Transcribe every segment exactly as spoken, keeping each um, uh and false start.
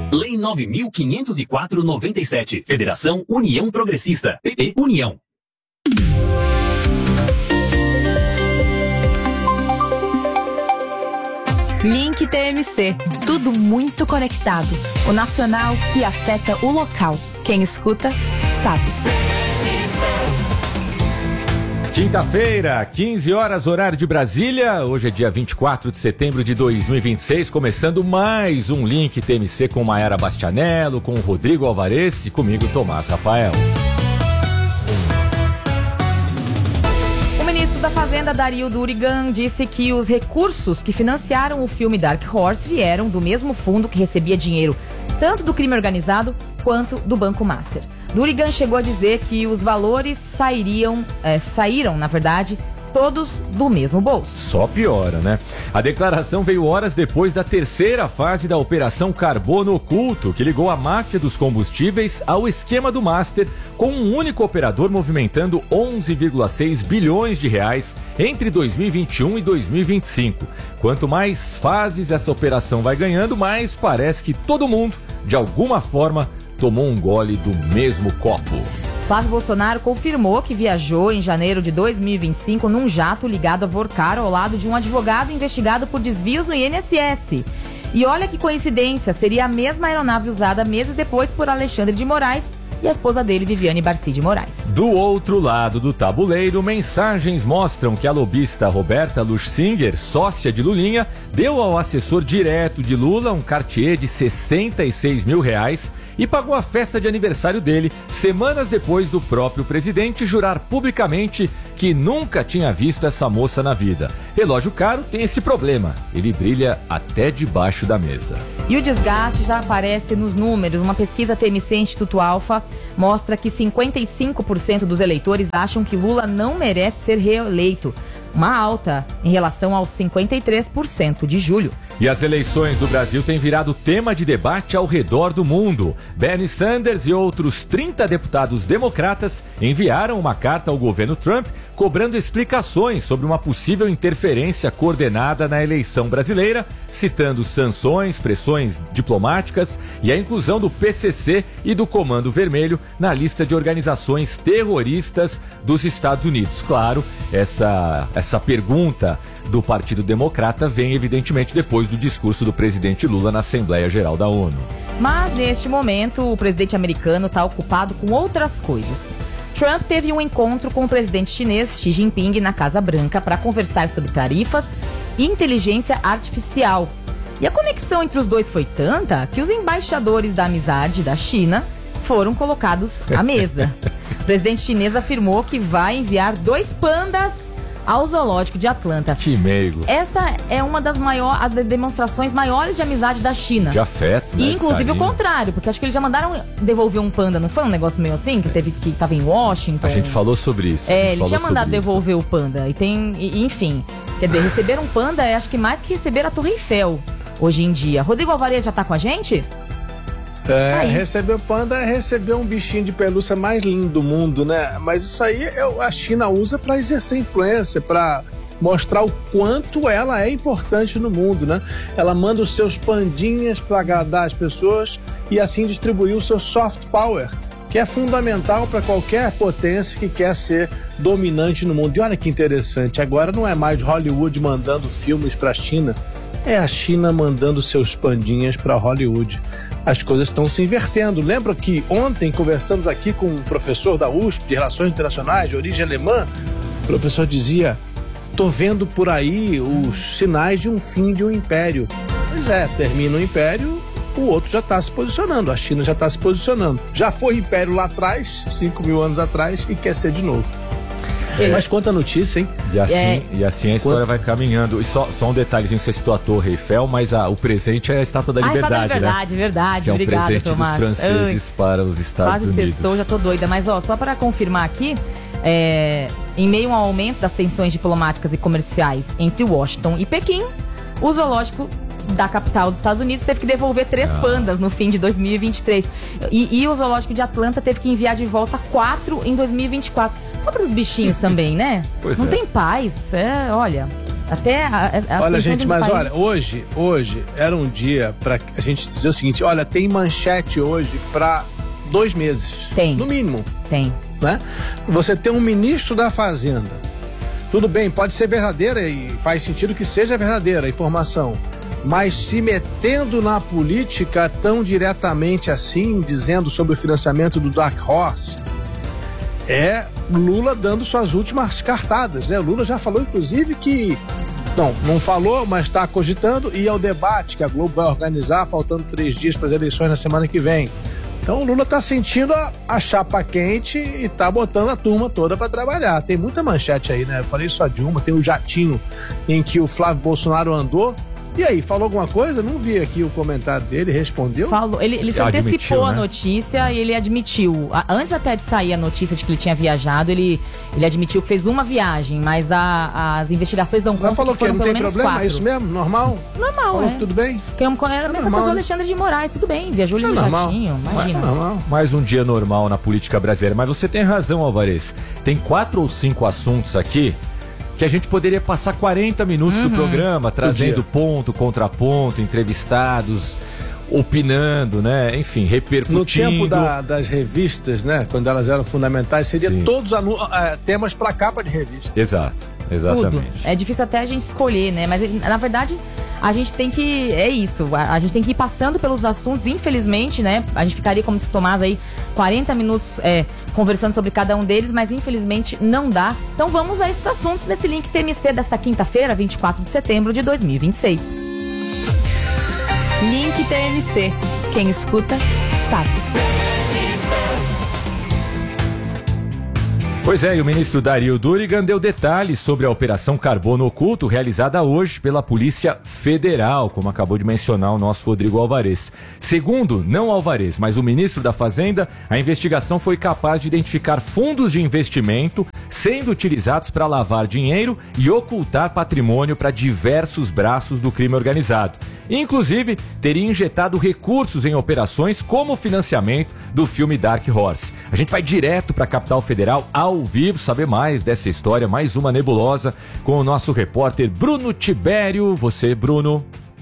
Lei nove mil quinhentos e quatro barra noventa e sete. Federação União Progressista. P P União. Link T M C. Tudo muito conectado. O nacional que afeta o local. Quem escuta, sabe. Quinta-feira, quinze horas, horário de Brasília. Hoje é dia vinte e quatro de setembro de dois mil e vinte e seis, começando mais um Link T M C com Maiara Bastianello, com o Rodrigo Alvarez e comigo, Tomás Rafael. O ministro da Fazenda, Dario Durigan, disse que os recursos que financiaram o filme Dark Horse vieram do mesmo fundo que recebia dinheiro tanto do crime organizado quanto do Banco Master. Durigan chegou a dizer que os valores sairiam, é, saíram, na verdade, todos do mesmo bolso. Só piora, né? A declaração veio horas depois da terceira fase da Operação Carbono Oculto, que ligou a máfia dos combustíveis ao esquema do Master, com um único operador movimentando onze vírgula seis bilhões de reais entre dois mil e vinte e um e dois mil e vinte e cinco. Quanto mais fases essa operação vai ganhando, mais parece que todo mundo, de alguma forma, tomou um gole do mesmo copo. Flávio Bolsonaro confirmou que viajou em janeiro de dois mil e vinte e cinco num jato ligado a Vorcaro ao lado de um advogado investigado por desvios no I N S S. E olha que coincidência, seria a mesma aeronave usada meses depois por Alexandre de Moraes e a esposa dele, Viviane Barci de Moraes. Do outro lado do tabuleiro, mensagens mostram que a lobista Roberta Luxinger, sócia de Lulinha, deu ao assessor direto de Lula um Cartier de sessenta e seis mil reais e pagou a festa de aniversário dele, semanas depois do próprio presidente jurar publicamente que nunca tinha visto essa moça na vida. Relógio caro tem esse problema, ele brilha até debaixo da mesa. E o desgaste já aparece nos números. Uma pesquisa T M C Instituto Alfa mostra que cinquenta e cinco por cento dos eleitores acham que Lula não merece ser reeleito, uma alta em relação aos cinquenta e três por cento de julho. E as eleições do Brasil têm virado tema de debate ao redor do mundo. Bernie Sanders e outros trinta deputados democratas enviaram uma carta ao governo Trump cobrando explicações sobre uma possível interferência coordenada na eleição brasileira, citando sanções, pressões diplomáticas e a inclusão do P C C e do Comando Vermelho na lista de organizações terroristas dos Estados Unidos. Claro, essa, essa pergunta do Partido Democrata vem evidentemente depois do discurso do presidente Lula na Assembleia Geral da ONU. Mas neste momento o presidente americano está ocupado com outras coisas. Trump teve um encontro com o presidente chinês Xi Jinping na Casa Branca para conversar sobre tarifas e inteligência artificial. E a conexão entre os dois foi tanta que os embaixadores da amizade da China foram colocados à mesa. O presidente chinês afirmou que vai enviar dois pandas ao zoológico de Atlanta. Que meigo. Essa é uma das maiores, as demonstrações maiores de amizade da China. De afeto, né? E inclusive Carinho. o contrário, porque acho que eles já mandaram devolver um panda, não foi um negócio meio assim? Que teve que tava em Washington. A gente falou sobre isso. É, ele tinha mandado isso. devolver o panda. E tem, e, enfim, quer dizer, receber um panda é acho que mais que receber a Torre Eiffel hoje em dia. Rodrigo Alvarez já tá com a gente? É, Aí. receber o panda é receber um bichinho de pelúcia mais lindo do mundo, né? Mas isso aí é- a China usa para exercer influência, para mostrar o quanto ela é importante no mundo, né? Ela manda os seus pandinhas para agradar as pessoas e assim distribuir o seu soft power, que é fundamental para qualquer potência que quer ser dominante no mundo. E olha que interessante, agora não é mais Hollywood mandando filmes para a China, é a China mandando seus pandinhas para Hollywood. As coisas estão se invertendo. Lembra que ontem conversamos aqui com um professor da U S P de Relações Internacionais, de origem alemã? O professor dizia, tô vendo por aí os sinais de um fim de um império. Pois é, termina o império, o outro já está se posicionando, a China já está se posicionando. Já foi império lá atrás, cinco mil anos atrás, e quer ser de novo. É. Mas quanta notícia, hein? E assim, É. e assim a história Quanto- vai caminhando. E só, só um detalhezinho, você citou a Torre Eiffel, mas a, o presente é a Estátua da Ah, Liberdade, Estátua da Liberdade, né? verdade. Que é um Obrigado, presente Tomás. dos franceses para os Estados Quase Unidos. sextou, já tô doida. Mas, ó, só para confirmar aqui, é, em meio ao aumento das tensões diplomáticas e comerciais entre Washington e Pequim, o zoológico da capital dos Estados Unidos teve que devolver três Ah. pandas no fim de dois mil e vinte e três. E, e o zoológico de Atlanta teve que enviar de volta quatro em dois mil e vinte e quatro. Pobres os bichinhos também, né? Pois Não é. tem paz. É, olha, Até a, as Olha, gente, mas país... olha, hoje, hoje era um dia pra a gente dizer o seguinte, olha, tem manchete hoje pra dois meses. Tem. No mínimo. Tem. Né? Você tem um ministro da Fazenda. Tudo bem, pode ser verdadeira e faz sentido que seja verdadeira a informação. Mas se metendo na política tão diretamente assim, dizendo sobre o financiamento do Dark Horse, é Lula dando suas últimas cartadas, né? Lula já falou, inclusive, que... Não, não falou, mas está cogitando ir ao debate que a Globo vai organizar, faltando três dias para as eleições na semana que vem. Então o Lula está sentindo a, a chapa quente e está botando a turma toda para trabalhar. Tem muita manchete aí, né? Eu falei só de uma, tem o jatinho em que o Flávio Bolsonaro andou. E aí, falou alguma coisa? Não vi aqui o comentário dele, respondeu? Falou, ele, ele se Admitiu, antecipou a né? notícia e ele admitiu. A, antes até de sair a notícia de que ele tinha viajado, ele, ele admitiu que fez uma viagem, mas a, as investigações dão conta Ela falou que foram que não pelo tem menos problema, quatro. é isso mesmo? Normal? Normal, Falou é. que tudo bem? Que era a mesma É coisa normal, do né? Alexandre de Moraes, tudo bem, viajou ali É no normal. jatinho, imagina. É normal. Mais um dia normal na política brasileira. Mas você tem razão, Alvarez. Tem quatro ou cinco assuntos aqui que a gente poderia passar quarenta minutos Uhum. do programa, trazendo Podia. ponto, contraponto, entrevistados, opinando, né? Enfim, repercutindo. No tempo da- das revistas, né? Quando elas eram fundamentais, seria Sim. todos anu- eh, temas para capa de revista. Exato, Tudo. exatamente. É difícil até a gente escolher, né? Mas na verdade a gente tem que. É isso. A, a gente tem que ir passando pelos assuntos, infelizmente, né? A gente ficaria, como disse o Tomás aí, quarenta minutos é, conversando sobre cada um deles, mas infelizmente não dá. Então vamos a esses assuntos nesse link T M C desta quinta-feira, vinte e quatro de setembro de dois mil e vinte e seis. Link T M C. Quem escuta, sabe. Pois é, e o ministro Dario Durigan deu detalhes sobre a Operação Carbono Oculto realizada hoje pela Polícia Federal, como acabou de mencionar o nosso Rodrigo Alvarez. Segundo, não Alvarez, mas o ministro da Fazenda, a investigação foi capaz de identificar fundos de investimento sendo utilizados para lavar dinheiro e ocultar patrimônio para diversos braços do crime organizado. Inclusive, teria injetado recursos em operações como o financiamento do filme Dark Horse. A gente vai direto para a capital federal, ao vivo, saber mais dessa história, mais uma nebulosa, com o nosso repórter Bruno Tibério. Você, Bruno.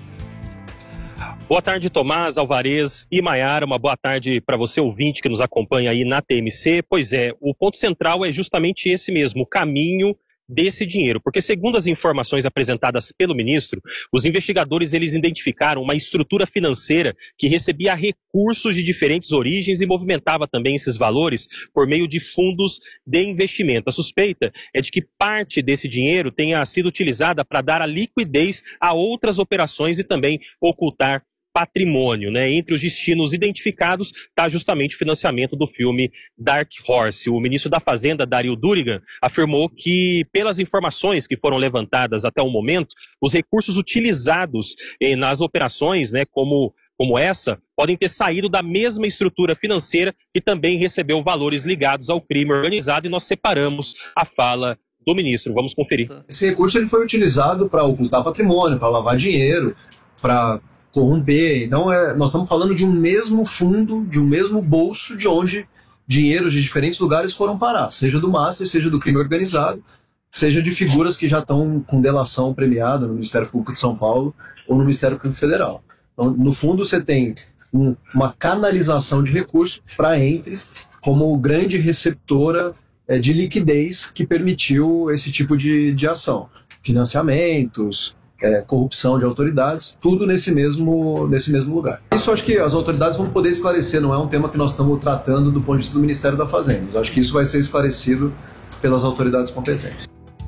Boa tarde, Tomás, Alvarez e Maiara. Uma boa tarde para você, ouvinte, que nos acompanha aí na T M C. Pois é, o ponto central é justamente esse mesmo, o caminho desse dinheiro, porque segundo as informações apresentadas pelo ministro, os investigadores eles identificaram uma estrutura financeira que recebia recursos de diferentes origens e movimentava também esses valores por meio de fundos de investimento. A suspeita é de que parte desse dinheiro tenha sido utilizada para dar a liquidez a outras operações e também ocultar patrimônio, né? Entre os destinos identificados está justamente o financiamento do filme Dark Horse. O ministro da Fazenda, Dario Durigan, afirmou que, pelas informações que foram levantadas até o momento, os recursos utilizados eh, nas operações, né, como, como essa, podem ter saído da mesma estrutura financeira que também recebeu valores ligados ao crime organizado, e nós separamos a fala do ministro. Vamos conferir. Esse recurso ele foi utilizado para ocultar patrimônio, para lavar dinheiro, para corromper. Então, é, nós estamos falando de um mesmo fundo, de um mesmo bolso, de onde dinheiros de diferentes lugares foram parar, seja do Master, seja do crime organizado, seja de figuras que já estão com delação premiada no Ministério Público de São Paulo ou no Ministério Público Federal. Então, no fundo, você tem um, uma canalização de recursos para entre como grande receptora é, de liquidez que permitiu esse tipo de, de ação. Financiamentos, É, corrupção de autoridades, tudo nesse mesmo, nesse mesmo lugar. Isso eu acho que as autoridades vão poder esclarecer, não é um tema que nós estamos tratando do ponto de vista do Ministério da Fazenda. Eu acho que isso vai ser esclarecido pelas autoridades competentes.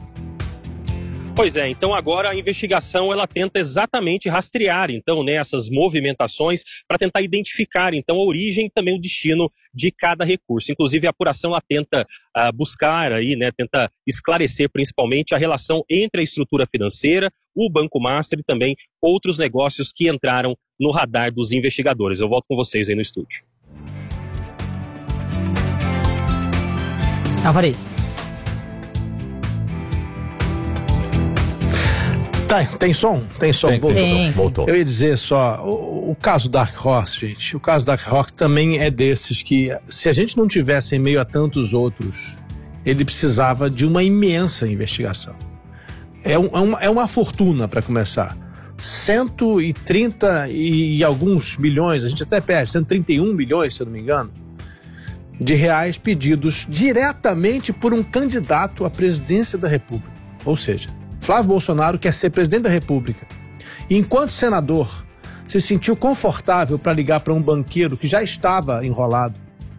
Pois é, então agora a investigação ela tenta exatamente rastrear então, né, essas movimentações para tentar identificar então a origem e também o destino de cada recurso. Inclusive a apuração ela tenta uh, buscar aí, né, tenta esclarecer principalmente a relação entre a estrutura financeira, o Banco Master e também outros negócios que entraram no radar dos investigadores. Eu volto com vocês aí no estúdio. Alvarez. Tá, tem som? Tem som. Tem, Voltou. tem som. Voltou. Eu ia dizer só, o, o caso Dark Horse, gente, o caso Dark Horse também é desses que, se a gente não tivesse em meio a tantos outros, ele precisava de uma imensa investigação. É, um, é, uma, é uma fortuna para começar. cento e trinta e alguns milhões, a gente até perde, cento e trinta e um milhões, se eu não me engano, de reais pedidos diretamente por um candidato à presidência da República. Ou seja, Flávio Bolsonaro quer ser presidente da República. E enquanto senador, se sentiu confortável para ligar para um banqueiro que já estava enrolado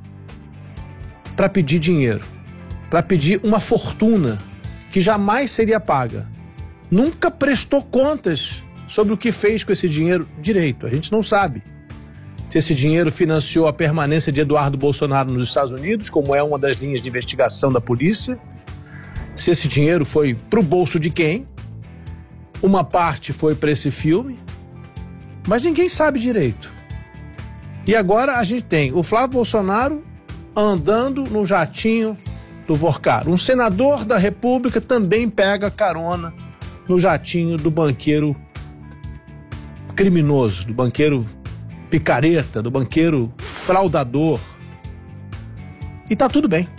para pedir dinheiro, para pedir uma fortuna que jamais seria paga. Nunca prestou contas sobre o que fez com esse dinheiro direito. A gente não sabe se esse dinheiro financiou a permanência de Eduardo Bolsonaro nos Estados Unidos, como é uma das linhas de investigação da polícia, se esse dinheiro foi para o bolso de quem, uma parte foi para esse filme, mas ninguém sabe direito. E agora a gente tem o Flávio Bolsonaro andando no jatinho do Vorcaro. Um senador da República também pega carona no jatinho do banqueiro criminoso, do banqueiro picareta, do banqueiro fraudador. E tá tudo bem.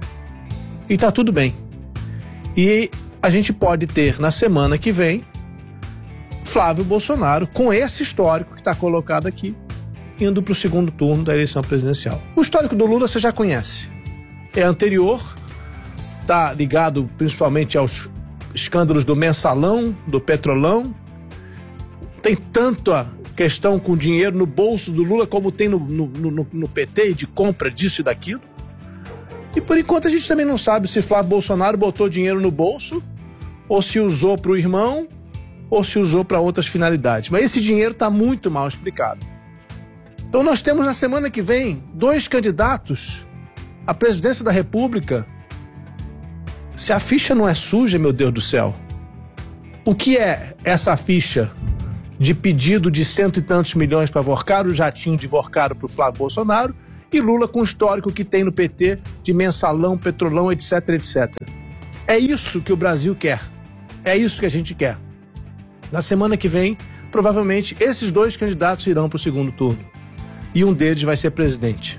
E tá tudo bem. E a gente pode ter na semana que vem Flávio Bolsonaro, com esse histórico que está colocado aqui, indo para o segundo turno da eleição presidencial. O histórico do Lula você já conhece. É anterior, está ligado principalmente aos escândalos do Mensalão, do Petrolão. Tem tanta questão com dinheiro no bolso do Lula como tem no, no, no, no P T, de compra disso e daquilo. E por enquanto a gente também não sabe se Flávio Bolsonaro botou dinheiro no bolso, ou se usou para o irmão, ou se usou para outras finalidades. Mas esse dinheiro está muito mal explicado. Então nós temos na semana que vem dois candidatos à presidência da República. Se a ficha não é suja, meu Deus do céu, o que é essa ficha de pedido de cento e tantos milhões para Vorcaro, o jatinho de Vorcaro para o Flávio Bolsonaro, e Lula com o histórico que tem no P T de Mensalão, Petrolão, etc, etcétera. É isso que o Brasil quer. É isso que a gente quer. Na semana que vem, provavelmente, esses dois candidatos irão para o segundo turno. E um deles vai ser presidente.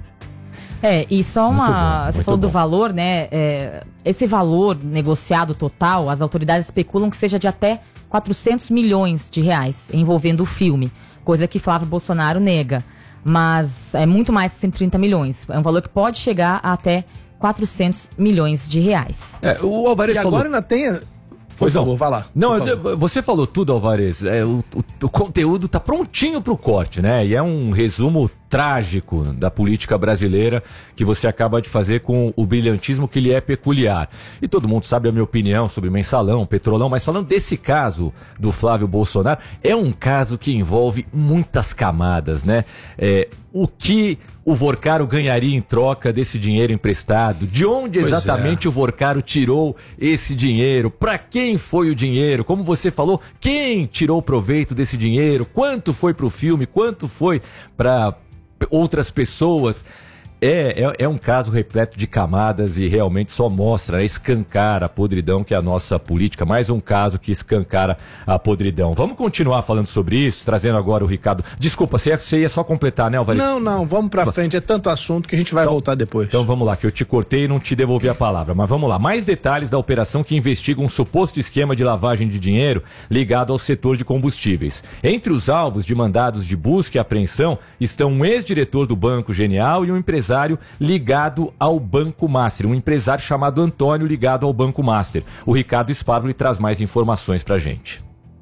É, e só uma... Bom, você falou bom. do valor, né? É, esse valor negociado total, as autoridades especulam que seja de até quatrocentos milhões de reais, envolvendo o filme. Coisa que Flávio Bolsonaro nega. Mas é muito mais de cento e trinta milhões. É um valor que pode chegar a até quatrocentos milhões de reais. É, o Alvarez E falou... agora ainda tem... Por Pois não. favor, vá lá. Não, por favor. você falou tudo, Alvarez. É, o, o, o conteúdo tá prontinho pro corte, né? E é um resumo trágico da política brasileira que você acaba de fazer com o brilhantismo que lhe é peculiar. E todo mundo sabe a minha opinião sobre Mensalão, Petrolão, mas falando desse caso do Flávio Bolsonaro, é um caso que envolve muitas camadas, né? É, o que o Vorcaro ganharia em troca desse dinheiro emprestado? De onde Pois exatamente é. o Vorcaro tirou esse dinheiro? Para quem foi o dinheiro? Como você falou, quem tirou proveito desse dinheiro? Quanto foi para o filme? Quanto foi para outras pessoas? É, é, é um caso repleto de camadas e realmente só mostra, né, escancara a podridão que é a nossa política. Mais um caso que escancara a podridão. Vamos continuar falando sobre isso, trazendo agora o Ricardo. Desculpa, você ia, você ia só completar, né, Alvarez? Não, não, vamos pra frente. É tanto assunto que a gente vai Então- voltar depois. Então vamos lá, que eu te cortei e não te devolvi a palavra. Mas vamos lá, mais detalhes da operação que investiga um suposto esquema de lavagem de dinheiro ligado ao setor de combustíveis. Entre os alvos de mandados de busca e apreensão estão um ex-diretor do Banco Genial e um empresário ligado ao Banco Master, um empresário chamado Antônio ligado ao Banco Master. O Ricardo Spávoli traz mais informações pra gente.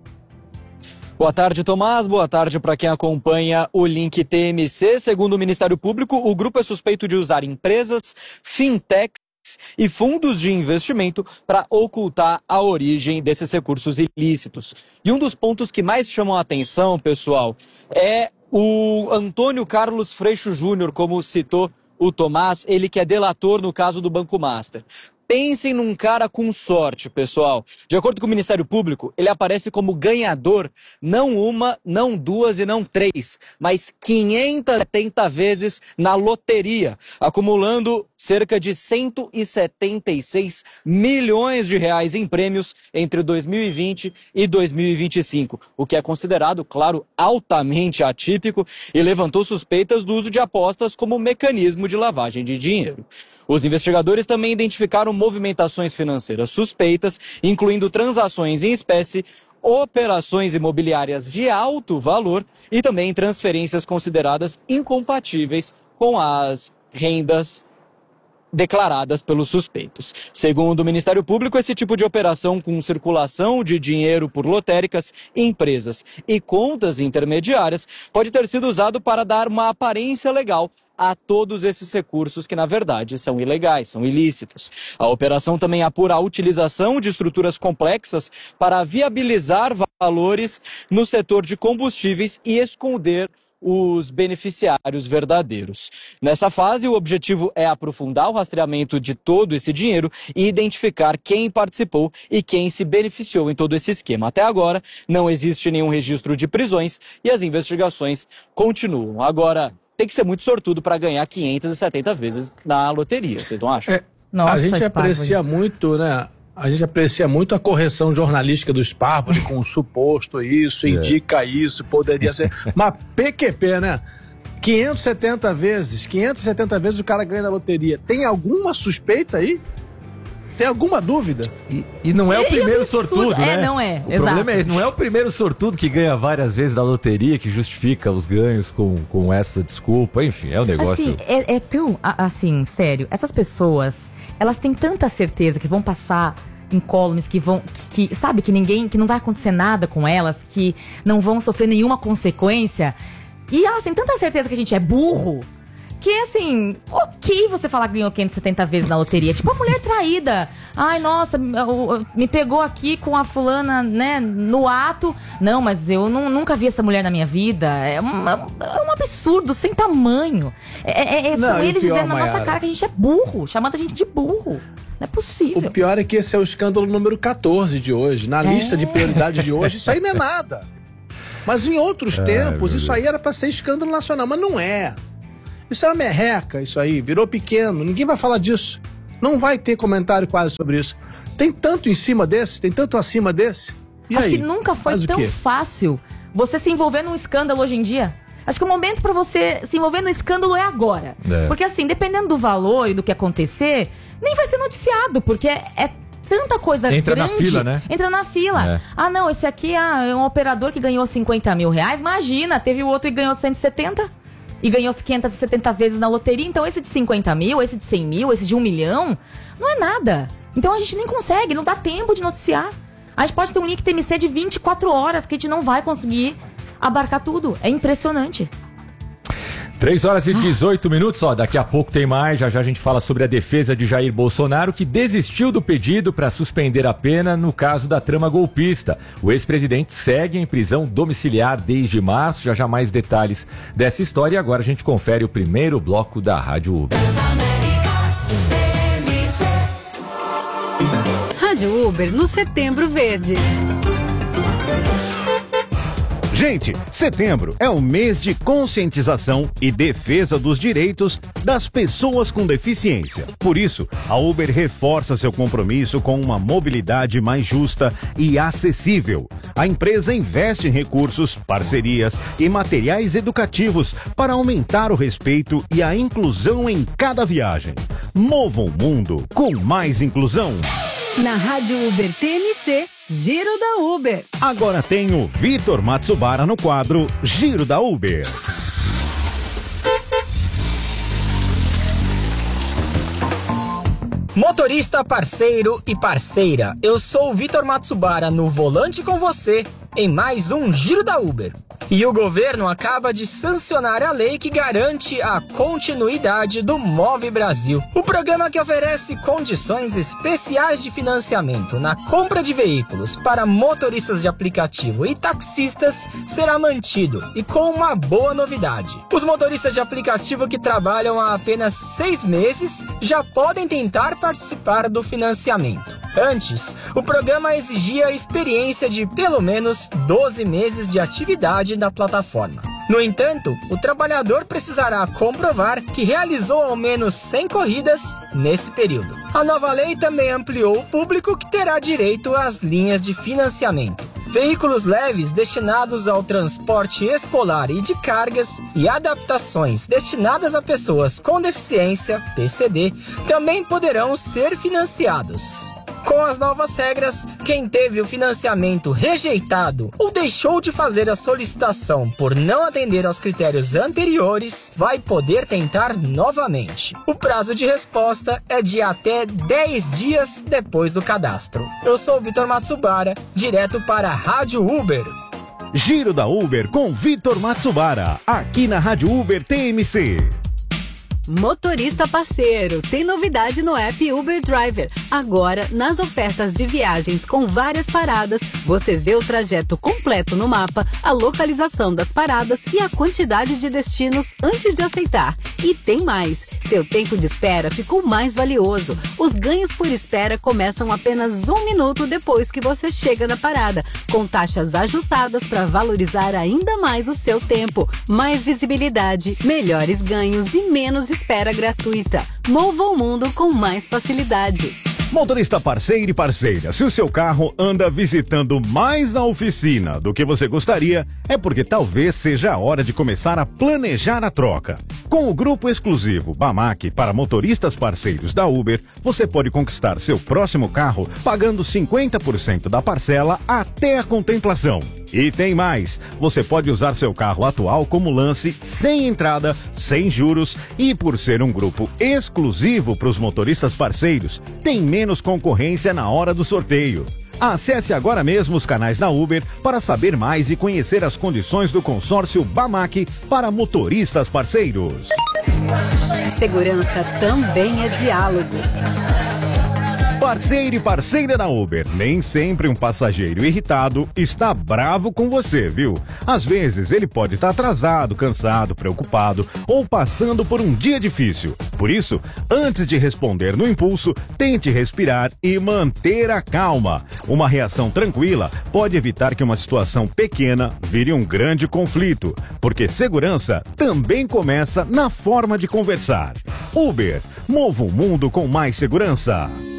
Boa tarde, Tomás. Boa tarde para quem acompanha o Link T M C. Segundo o Ministério Público, o grupo é suspeito de usar empresas, fintechs e fundos de investimento para ocultar a origem desses recursos ilícitos. E um dos pontos que mais chamam a atenção, pessoal, é o Antônio Carlos Freixo Júnior, como citou o Tomás, ele que é delator no caso do Banco Master. Pensem num cara com sorte, pessoal. De acordo com o Ministério Público, ele aparece como ganhador não uma, não duas e não três, mas quinhentas e setenta vezes na loteria, acumulando cerca de cento e setenta e seis milhões de reais em prêmios entre dois mil e vinte e dois mil e vinte e cinco, o que é considerado, claro, altamente atípico e levantou suspeitas do uso de apostas como mecanismo de lavagem de dinheiro. Os investigadores também identificaram movimentações financeiras suspeitas, incluindo transações em espécie, operações imobiliárias de alto valor e também transferências consideradas incompatíveis com as rendas declaradas pelos suspeitos. Segundo o Ministério Público, esse tipo de operação com circulação de dinheiro por lotéricas, empresas e contas intermediárias pode ter sido usado para dar uma aparência legal a todos esses recursos que, na verdade, são ilegais, são ilícitos. A operação também apura a utilização de estruturas complexas para viabilizar valores no setor de combustíveis e esconder os beneficiários verdadeiros. Nessa fase, o objetivo é aprofundar o rastreamento de todo esse dinheiro e identificar quem participou e quem se beneficiou em todo esse esquema. Até agora, não existe nenhum registro de prisões e as investigações continuam. Agora, tem que ser muito sortudo para ganhar quinhentas e setenta vezes na loteria, vocês não acham? É, Nossa, a gente aprecia muito, né? A gente aprecia muito a correção jornalística do Sparvoli com o suposto isso, indica isso, poderia ser. Mas P Q P, né? quinhentas e setenta vezes, quinhentas e setenta vezes o cara ganha na loteria. Tem alguma suspeita aí? Tem alguma dúvida? E, e não é, é o primeiro sortudo, né? É, não é. O Exato. problema é, não é o primeiro sortudo que ganha várias vezes na loteria, que justifica os ganhos com, com essa desculpa. Enfim, é um negócio... Assim, é, é tão... Assim, sério, essas pessoas, elas têm tanta certeza que vão passar incólumes, que vão... Que, que, sabe, que ninguém... Que não vai acontecer nada com elas, que não vão sofrer nenhuma consequência. E elas têm tanta certeza que a gente é burro, que assim, ok você falar que ganhou quinhentas e setenta vezes na loteria. Tipo a mulher traída. Ai, nossa, me pegou aqui com a fulana, né, no ato. Não, mas eu não, nunca vi essa mulher na minha vida. É, uma, é um absurdo, sem tamanho. É, é, não, são eles pior, dizendo na Mayara, nossa cara que a gente é burro, chamando a gente de burro. Não é possível. O pior é que esse é o escândalo número catorze de hoje. Na é. lista de prioridades de hoje, isso aí não é nada. Mas em outros é, tempos, isso aí era pra ser escândalo nacional, mas não é. Isso é uma merreca, isso aí, virou pequeno, ninguém vai falar disso. Não vai ter comentário quase sobre isso. Tem tanto em cima desse, tem tanto acima desse. E Acho aí? que nunca foi tão fácil você se envolver num escândalo hoje em dia. Acho que o momento pra você se envolver no escândalo é agora. É. Porque assim, dependendo do valor e do que acontecer, nem vai ser noticiado, porque é, é tanta coisa Entra grande. Entra na fila, né? Entra na fila. É. Ah, não, esse aqui é um operador que ganhou cinquenta mil reais. Imagina, teve o outro que ganhou cento e setenta. E ganhou quinhentas e setenta vezes na loteria. Então esse de cinquenta mil, esse de cem mil, esse de um milhão, não é nada. Então a gente nem consegue, não dá tempo de noticiar. A gente pode ter um link T M C de vinte e quatro horas que a gente não vai conseguir abarcar tudo. É impressionante. três horas e dezoito minutos, ó, daqui a pouco tem mais, já já a gente fala sobre a defesa de Jair Bolsonaro, que desistiu do pedido para suspender a pena no caso da trama golpista. O ex-presidente segue em prisão domiciliar desde março, já já mais detalhes dessa história, e agora a gente confere o primeiro bloco da Rádio Uber. Rádio Uber no Setembro Verde. Gente, setembro é o mês de conscientização e defesa dos direitos das pessoas com deficiência. Por isso, a Uber reforça seu compromisso com uma mobilidade mais justa e acessível. A empresa investe em recursos, parcerias e materiais educativos para aumentar o respeito e a inclusão em cada viagem. Mova o mundo com mais inclusão. Na Rádio Uber T M C, Giro da Uber. Agora tem o Vitor Matsubara no quadro Giro da Uber. Motorista, parceiro e parceira, eu sou o Vitor Matsubara no volante com você em mais um Giro da Uber. E o governo acaba de sancionar a lei que garante a continuidade do Move Brasil. O programa que oferece condições especiais de financiamento na compra de veículos para motoristas de aplicativo e taxistas será mantido e com uma boa novidade. Os motoristas de aplicativo que trabalham há apenas seis meses já podem tentar participar do financiamento. Antes, o programa exigia experiência de pelo menos doze meses de atividade na plataforma. No entanto, o trabalhador precisará comprovar que realizou ao menos cem corridas nesse período. A nova lei também ampliou o público que terá direito às linhas de financiamento. veículos leves destinados ao transporte escolar e de cargas e adaptações destinadas a pessoas com deficiência, P C D, também poderão ser financiados. Com as novas regras, quem teve o financiamento rejeitado ou deixou de fazer a solicitação por não atender aos critérios anteriores, vai poder tentar novamente. O prazo de resposta é de até dez dias depois do cadastro. Eu sou o Vitor Matsubara, direto para a Rádio Uber. Giro da Uber com Vitor Matsubara, aqui na Rádio Uber T M C. Motorista parceiro, tem novidade no app Uber Driver. Agora, nas ofertas de viagens com várias paradas, você vê o trajeto completo no mapa, a localização das paradas e a quantidade de destinos antes de aceitar. E tem mais, seu tempo de espera ficou mais valioso. Os ganhos por espera começam apenas um minuto depois que você chega na parada, com taxas ajustadas para valorizar ainda mais o seu tempo. Mais visibilidade, melhores ganhos e menos espera gratuita. Mova o mundo com mais facilidade. Motorista parceiro e parceira, se o seu carro anda visitando mais a oficina do que você gostaria, é porque talvez seja a hora de começar a planejar a troca. Com o grupo exclusivo Bamac para motoristas parceiros da Uber, você pode conquistar seu próximo carro pagando cinquenta por cento da parcela até a contemplação. E tem mais, você pode usar seu carro atual como lance sem entrada, sem juros e por ser um grupo exclusivo para os motoristas parceiros, tem menos concorrência na hora do sorteio. Acesse agora mesmo os canais da Uber para saber mais e conhecer as condições do consórcio Bamac para motoristas parceiros. Segurança também é diálogo. Parceiro e parceira da Uber, nem sempre um passageiro irritado está bravo com você, viu? Às vezes ele pode estar atrasado, cansado, preocupado ou passando por um dia difícil. Por isso, antes de responder no impulso, tente respirar e manter a calma. Uma reação tranquila pode evitar que uma situação pequena vire um grande conflito, porque segurança também começa na forma de conversar. Uber, mova o mundo com mais segurança.